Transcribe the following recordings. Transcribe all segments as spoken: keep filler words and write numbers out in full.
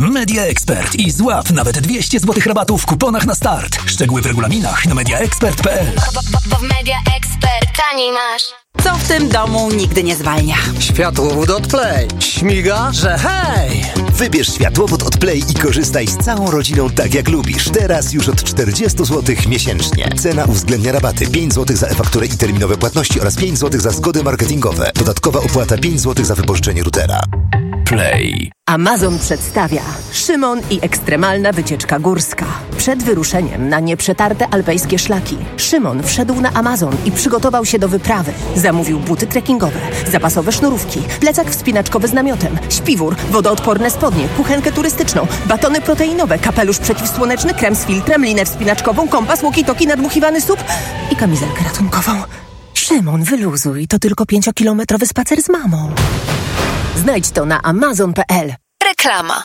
Media Expert i złap nawet dwieście złotych rabatu w kuponach na start. Szczegóły w regulaminach na media expert kropka p l. Bo w Media Expert taniej masz. Co w tym domu nigdy nie zwalnia? Światłowód od Play. Śmiga, że hej! Wybierz światłowód od Play i korzystaj z całą rodziną tak jak lubisz. Teraz już od czterdzieści złotych miesięcznie. Cena uwzględnia rabaty pięć złotych za e-fakturę i terminowe płatności oraz pięć złotych za zgody marketingowe. Dodatkowa opłata pięć złotych za wypożyczenie routera. Play. Amazon przedstawia Szymon i ekstremalna wycieczka górska. Przed wyruszeniem na nieprzetarte alpejskie szlaki Szymon wszedł na Amazon i przygotował się do wyprawy. Zamówił buty trekkingowe, zapasowe sznurówki, plecak wspinaczkowy z namiotem, śpiwór, wodoodporne spodnie, kuchenkę turystyczną, batony proteinowe, kapelusz przeciwsłoneczny, krem z filtrem, linę wspinaczkową, kompas, walkie-talkie, nadmuchiwany sup i kamizelkę ratunkową. Szymon, wyluzuj, to tylko pięciokilometrowy spacer z mamą. Znajdź to na amazon kropka p l. Reklama.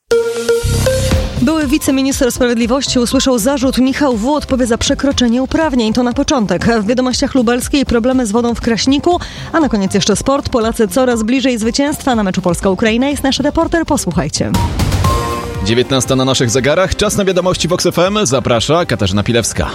Były wiceminister sprawiedliwości usłyszał zarzut. Michał W. odpowie za przekroczenie uprawnień. To na początek. W Wiadomościach Lubelskiej problemy z wodą w Kraśniku, a na koniec jeszcze sport. Polacy coraz bliżej zwycięstwa na meczu Polska-Ukraina. Jest nasz reporter, posłuchajcie. dziewiętnasta na naszych zegarach. Czas na wiadomości Vox F M. Zaprasza Katarzyna Pilewska.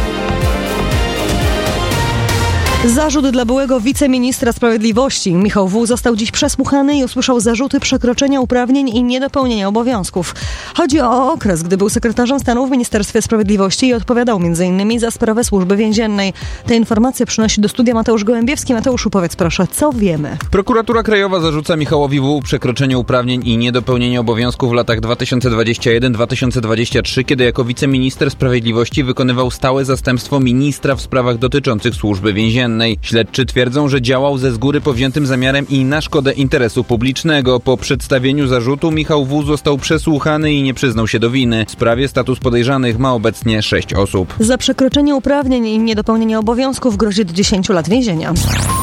Zarzut dla byłego wiceministra sprawiedliwości. Michał W. został dziś przesłuchany i usłyszał zarzuty przekroczenia uprawnień i niedopełnienia obowiązków. Chodzi o okres, gdy był sekretarzem stanu w Ministerstwie Sprawiedliwości i odpowiadał między innymi za sprawę służby więziennej. Te informacje przynosi do studia Mateusz Gołębiewski. Mateuszu, powiedz proszę, co wiemy? Prokuratura Krajowa zarzuca Michałowi W. przekroczenie uprawnień i niedopełnienie obowiązków w latach dwa tysiące dwudziestym pierwszym do dwa tysiące dwudziestego trzeciego, kiedy jako wiceminister sprawiedliwości wykonywał stałe zastępstwo ministra w sprawach dotyczących służby więziennej. Śledczy twierdzą, że działał ze z góry powziętym zamiarem i na szkodę interesu publicznego. Po przedstawieniu zarzutu Michał W. został przesłuchany i nie przyznał się do winy. W sprawie status podejrzanych ma obecnie sześć osób. Za przekroczenie uprawnień i niedopełnienie obowiązków grozi do dziesięciu lat więzienia.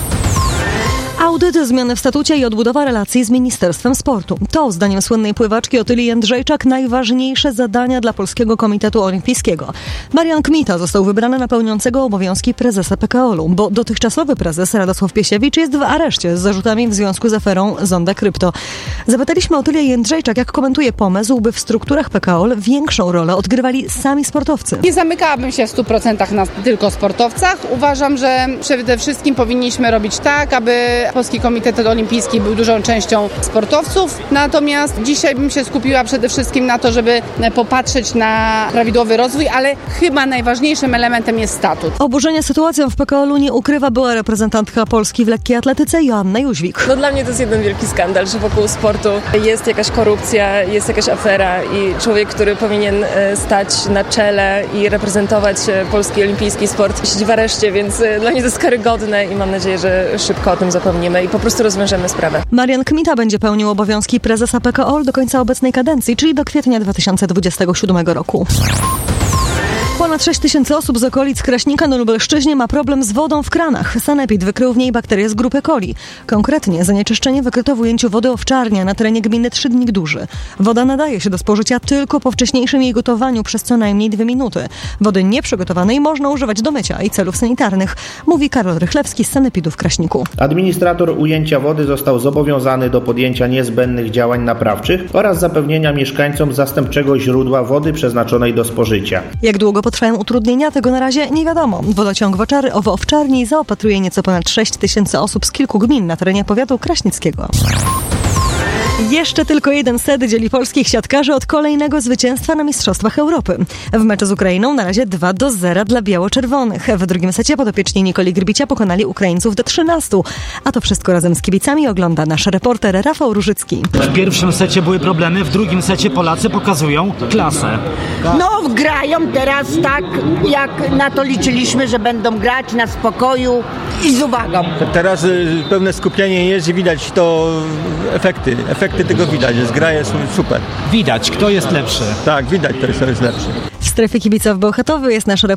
Audyt, zmiany w statucie i odbudowa relacji z Ministerstwem Sportu. To, zdaniem słynnej pływaczki Otylii Jędrzejczak, najważniejsze zadania dla Polskiego Komitetu Olimpijskiego. Marian Kmita został wybrany na pełniącego obowiązki prezesa P K O L u, bo dotychczasowy prezes Radosław Piesiewicz jest w areszcie z zarzutami w związku z aferą Zonda Krypto. Zapytaliśmy Otylię Jędrzejczak, jak komentuje pomysł, by w strukturach P K O L większą rolę odgrywali sami sportowcy. Nie zamykałabym się w stu procentach na tylko sportowcach. Uważam, że przede wszystkim powinniśmy robić tak, aby Polski Komitet Olimpijski był dużą częścią sportowców, natomiast dzisiaj bym się skupiła przede wszystkim na to, żeby popatrzeć na prawidłowy rozwój, ale chyba najważniejszym elementem jest statut. Oburzenia sytuacją w P K O L u nie ukrywa była reprezentantka Polski w lekkiej atletyce Joanna Jóźwik. No dla mnie to jest jeden wielki skandal, że wokół sportu jest jakaś korupcja, jest jakaś afera i człowiek, który powinien stać na czele i reprezentować polski olimpijski sport, siedzi w areszcie, więc dla mnie to jest karygodne i mam nadzieję, że szybko o tym zapomnimy i po prostu rozwiążemy sprawę. Marian Kmita będzie pełnił obowiązki prezesa P K O L do końca obecnej kadencji, czyli do kwietnia dwa tysiące dwudziestego siódmego roku. Ponad sześć tysięcy osób z okolic Kraśnika na Lubelszczyźnie ma problem z wodą w kranach. Sanepid wykrył w niej bakterie z grupy coli. Konkretnie zanieczyszczenie wykryto w ujęciu wody Owczarnia na terenie gminy Trzydnik Duży. Woda nadaje się do spożycia tylko po wcześniejszym jej gotowaniu przez co najmniej dwie minuty. Wody nieprzygotowanej można używać do mycia i celów sanitarnych, mówi Karol Rychlewski z Sanepidu w Kraśniku. Administrator ujęcia wody został zobowiązany do podjęcia niezbędnych działań naprawczych oraz zapewnienia mieszkańcom zastępczego źródła wody przeznaczonej do spożycia. Jak długo potrwają utrudnienia, tego na razie nie wiadomo. Wodociąg w Oczary, w Owczarni zaopatruje nieco ponad sześć tysięcy osób z kilku gmin na terenie powiatu kraśnickiego. Jeszcze tylko jeden set dzieli polskich siatkarzy od kolejnego zwycięstwa na Mistrzostwach Europy. W meczu z Ukrainą na razie dwa do zera dla biało-czerwonych. W drugim secie podopieczni Nikoli Grbicia pokonali Ukraińców do trzynastu. A to wszystko razem z kibicami ogląda nasz reporter Rafał Różycki. W pierwszym secie były problemy, w drugim secie Polacy pokazują klasę. No, grają teraz tak, jak na to liczyliśmy, że będą grać na spokoju i z uwagą. Teraz y, pełne skupienie jest i widać to efekty. Efekty tego widać, jest gra jest super. Widać, kto jest lepszy. Tak, widać, kto jest lepszy. W strefie kibica w Bełchatowie jest nasz reporter